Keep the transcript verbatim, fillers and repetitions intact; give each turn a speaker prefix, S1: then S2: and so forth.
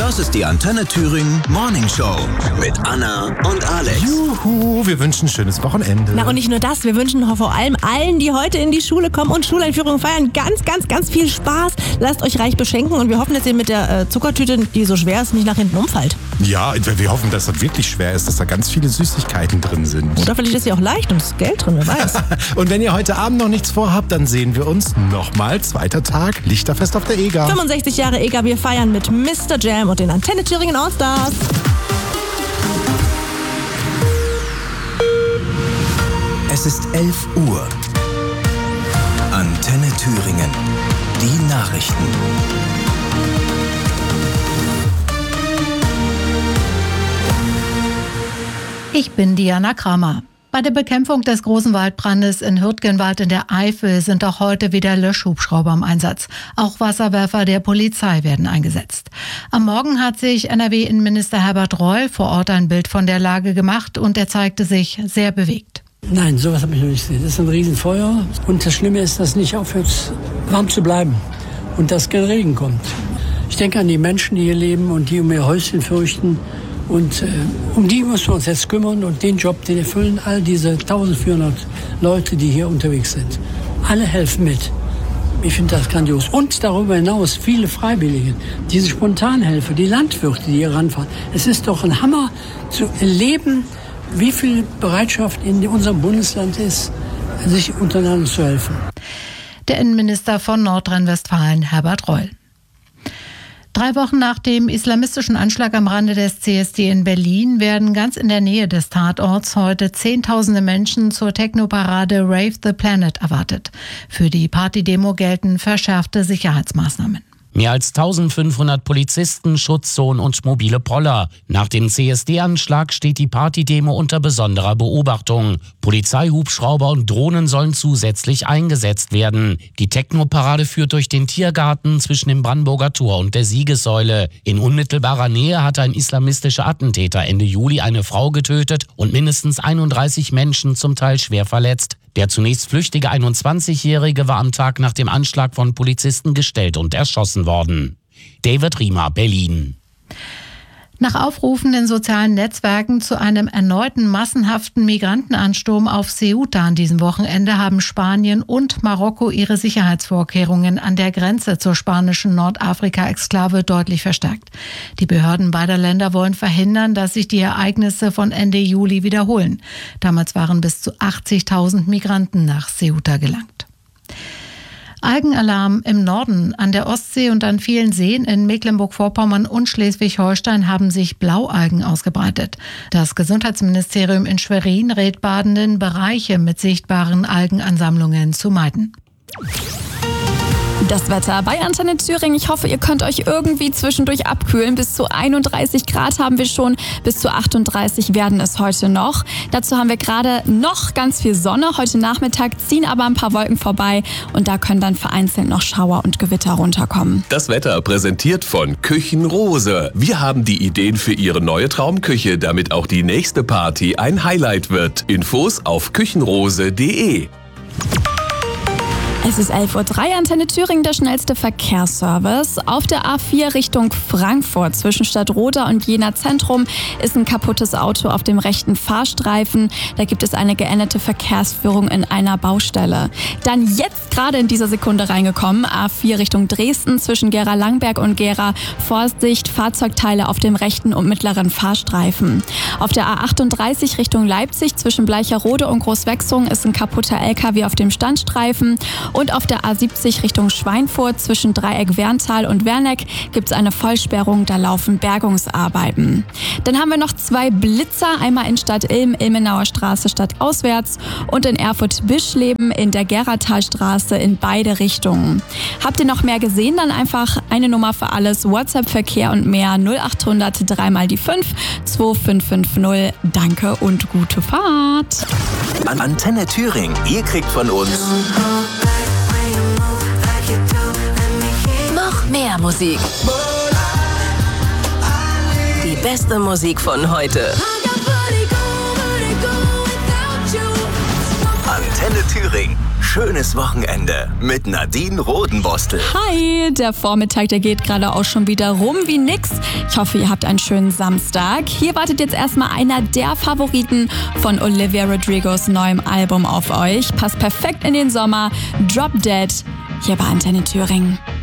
S1: Das ist die Antenne Thüringen Morning Show mit Anna und Alex.
S2: Juhu, wir wünschen ein schönes Wochenende.
S3: Na und nicht nur das, wir wünschen vor allem allen, die heute in die Schule kommen und Schuleinführung feiern, ganz, ganz, ganz viel Spaß. Lasst euch reich beschenken und wir hoffen, dass ihr mit der äh, Zuckertüte, die so schwer ist, nicht nach hinten umfallt.
S2: Ja, wir hoffen, dass das wirklich schwer ist, dass da ganz viele Süßigkeiten drin sind.
S3: Oder vielleicht ist sie auch leicht und ist Geld drin, wer weiß.
S2: Und wenn ihr heute Abend noch nichts vorhabt, dann sehen wir uns nochmal. Zweiter Tag, Lichterfest auf der EGA.
S3: fünfundsechzig Jahre EGA, wir feiern mit Mister Jam und den Antenne Thüringen Allstars.
S1: Es ist elf Uhr. Antenne Thüringen. Die Nachrichten.
S4: Ich bin Diana Kramer. Bei der Bekämpfung des großen Waldbrandes in Hürtgenwald in der Eifel sind auch heute wieder Löschhubschrauber im Einsatz. Auch Wasserwerfer der Polizei werden eingesetzt. Am Morgen hat sich N R W-Innenminister Herbert Reul vor Ort ein Bild von der Lage gemacht und er zeigte sich sehr bewegt.
S5: Nein, sowas habe ich noch nicht gesehen. Das ist ein Riesenfeuer und das Schlimme ist, dass es nicht aufhört, warm zu bleiben und dass kein Regen kommt. Ich denke an die Menschen, die hier leben und die um ihr Häuschen fürchten. Und äh, um die müssen wir uns jetzt kümmern und den Job, den erfüllen all diese eintausendvierhundert Leute, die hier unterwegs sind. Alle helfen mit. Ich finde das grandios. Und darüber hinaus viele Freiwillige, diese Spontanhelfer, die Landwirte, die hier ranfahren. Es ist doch ein Hammer zu erleben, wie viel Bereitschaft in unserem Bundesland ist, sich untereinander zu helfen.
S4: Der Innenminister von Nordrhein-Westfalen, Herbert Reul. Drei Wochen nach dem islamistischen Anschlag am Rande des C S D in Berlin werden ganz in der Nähe des Tatorts heute Zehntausende Menschen zur Techno-Parade Rave the Planet erwartet. Für die Partydemo gelten verschärfte Sicherheitsmaßnahmen.
S6: Mehr als eintausendfünfhundert Polizisten, Schutzzonen und mobile Poller. Nach dem C S D-Anschlag steht die Partydemo unter besonderer Beobachtung. Polizeihubschrauber und Drohnen sollen zusätzlich eingesetzt werden. Die Techno-Parade führt durch den Tiergarten zwischen dem Brandenburger Tor und der Siegessäule. In unmittelbarer Nähe hatte ein islamistischer Attentäter Ende Juli eine Frau getötet und mindestens einunddreißig Menschen zum Teil schwer verletzt. Der zunächst flüchtige einundzwanzigjährige war am Tag nach dem Anschlag von Polizisten gestellt und erschossen worden. David Riemer, Berlin.
S4: Nach Aufrufen in sozialen Netzwerken zu einem erneuten massenhaften Migrantenansturm auf Ceuta an diesem Wochenende haben Spanien und Marokko ihre Sicherheitsvorkehrungen an der Grenze zur spanischen Nordafrika-Exklave deutlich verstärkt. Die Behörden beider Länder wollen verhindern, dass sich die Ereignisse von Ende Juli wiederholen. Damals waren bis zu achtzigtausend Migranten nach Ceuta gelangt. Algenalarm im Norden. An der Ostsee und an vielen Seen in Mecklenburg-Vorpommern und Schleswig-Holstein haben sich Blaualgen ausgebreitet. Das Gesundheitsministerium in Schwerin rät Badenden, Bereiche mit sichtbaren Algenansammlungen zu meiden.
S7: Das Wetter bei Antenne Thüringen. Ich hoffe, ihr könnt euch irgendwie zwischendurch abkühlen. Bis zu einunddreißig Grad haben wir schon, bis zu achtunddreißig werden es heute noch. Dazu haben wir gerade noch ganz viel Sonne. Heute Nachmittag ziehen aber ein paar Wolken vorbei und da können dann vereinzelt noch Schauer und Gewitter runterkommen.
S8: Das Wetter präsentiert von Küchenrose. Wir haben die Ideen für Ihre neue Traumküche, damit auch die nächste Party ein Highlight wird. Infos auf küchenrose punkt de.
S7: Es ist elf Uhr drei, Antenne Thüringen, der schnellste Verkehrsservice. Auf der A vier Richtung Frankfurt zwischen Stadtroda und Jena Zentrum ist ein kaputtes Auto auf dem rechten Fahrstreifen. Da gibt es eine geänderte Verkehrsführung in einer Baustelle. Dann jetzt gerade in dieser Sekunde reingekommen, A vier Richtung Dresden zwischen Gera-Langberg und Gera. Vorsicht, Fahrzeugteile auf dem rechten und mittleren Fahrstreifen. Auf der A achtunddreißig Richtung Leipzig zwischen Bleicherode und Großwechsung ist ein kaputter L K W auf dem Standstreifen. Und auf der A siebzig Richtung Schweinfurt zwischen Dreieck-Werntal und Werneck gibt es eine Vollsperrung, da laufen Bergungsarbeiten. Dann haben wir noch zwei Blitzer, einmal in Stadt Ilm, Ilmenauer Straße stadtauswärts und in Erfurt-Bischleben in der Geratalstraße in beide Richtungen. Habt ihr noch mehr gesehen? Dann einfach eine Nummer für alles, WhatsApp-Verkehr und mehr null achthundert drei mal die fünf zwei fünf fünf null. Danke und gute Fahrt.
S1: Antenne Thüringen, ihr kriegt von uns
S9: noch mehr Musik. Die beste Musik von heute.
S1: Antenne Thüringen. schönes Wochenende mit Nadine Rodenbostel.
S7: Hi, der Vormittag, der geht gerade auch schon wieder rum wie nix. Ich hoffe, ihr habt einen schönen Samstag. Hier wartet jetzt erstmal einer der Favoriten von Olivia Rodrigos neuem Album auf euch. Passt perfekt in den Sommer. Drop Dead hier bei Antenne Thüringen.